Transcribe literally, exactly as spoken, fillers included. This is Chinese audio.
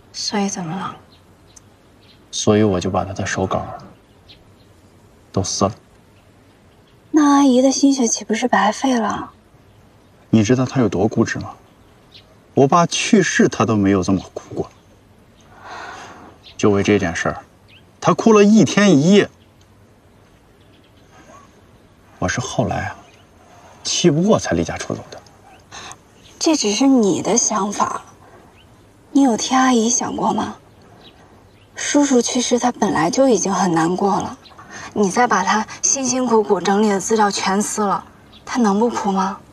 所以怎么了？ 所以我就把他的手稿都撕了。 那阿姨的心血岂不是白费了？ 你知道他有多固执吗？我爸去世，他都没有这么哭过。就为这件事儿，他哭了一天一夜。我是后来啊，气不过才离家出走的。 这只是你的想法，你有替阿姨想过吗？叔叔去世，他本来就已经很难过了，你再把他辛辛苦苦整理的资料全撕了，他能不哭吗？